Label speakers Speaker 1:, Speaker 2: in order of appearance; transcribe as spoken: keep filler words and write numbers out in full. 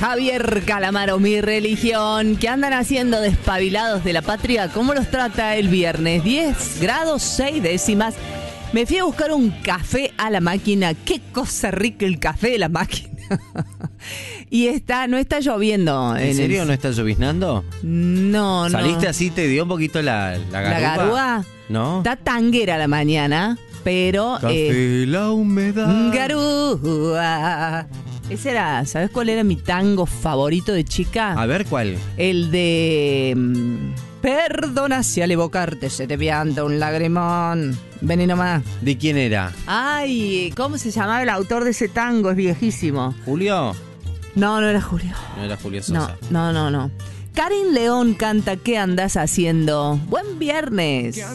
Speaker 1: Javier Calamaro, Mi Religión. ¿Qué andan haciendo despabilados de la patria? ¿Cómo los trata el viernes? diez grados seis décimas. Me fui a buscar un café a la máquina. Qué cosa rica el café de la máquina. Y está, no está lloviendo.
Speaker 2: ¿En, ¿En serio el... no está lloviznando?
Speaker 1: No, no.
Speaker 2: ¿Saliste así, te dio un poquito la, la garúa?
Speaker 1: ¿La garúa?
Speaker 2: No.
Speaker 1: Está tanguera la mañana, pero...
Speaker 2: Café, eh, la humedad.
Speaker 1: Garúa. Ese era, ¿sabes cuál era mi tango favorito de chica?
Speaker 2: A ver, ¿cuál?
Speaker 1: El de... Perdona si al evocarte se te pianta un lagrimón. Vení nomás.
Speaker 2: ¿De quién era?
Speaker 1: Ay, ¿cómo se llamaba el autor de ese tango? Es viejísimo.
Speaker 2: ¿Julio?
Speaker 1: No, no era Julio.
Speaker 2: No era Julio Sosa.
Speaker 1: No, no, no, no. Karin León canta ¿Qué andás haciendo? Buen viernes.